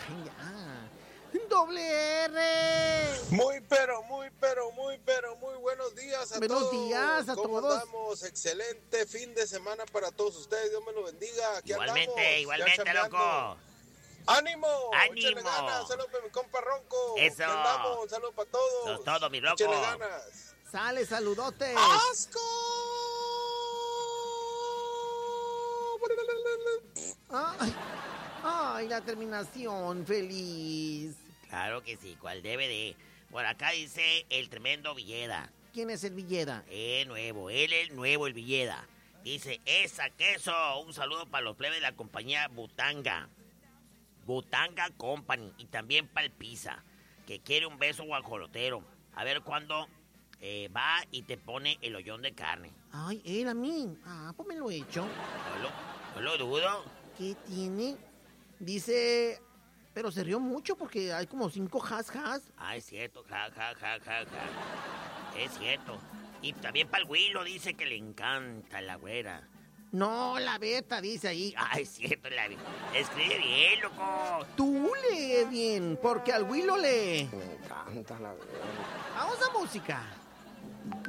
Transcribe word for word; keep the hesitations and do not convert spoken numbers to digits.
ya. Doble R. Muy, pero, muy, pero, muy, pero, muy buenos días a buenos todos. Buenos días a ¿Cómo todos. andamos? Excelente fin de semana para todos ustedes. Dios me lo bendiga. Aquí igualmente, andamos, igualmente, loco. ¡Ánimo! ¡Ánimo! ¡Échale ganas! ¡Saludos para mi compa Ronco! ¡Eso! ¿Qué andamos? ¡Un saludo para todos! Eso es todo, mi loco. ¡Échale ganas! ¡Sale, saludotes! ¡Asco! Ay, ay, la terminación, feliz. Claro que sí, cual debe de. Por acá dice el tremendo Villeda. ¿Quién es el Villeda? El nuevo, él es el nuevo, el Villeda. Dice, esa queso, un saludo para los plebes de la compañía Butanga. Butanga Company. Y también para el Pizza, que quiere un beso guajolotero. A ver cuándo eh, va y te pone el hoyón de carne. Ay, él a mí. Ah, pues me lo he hecho. No lo, no lo dudo. ¿Qué tiene? Dice... Pero se rió mucho porque hay como cinco has, has. Ah, es cierto, ja, ja, ja, ja, ja. Es cierto. Y también para el Willo dice que le encanta la güera. No, la beta dice ahí. Ah, es cierto, la escribe bien, loco. Tú lee bien, porque al Willo le... Me encanta la güera. Vamos a música.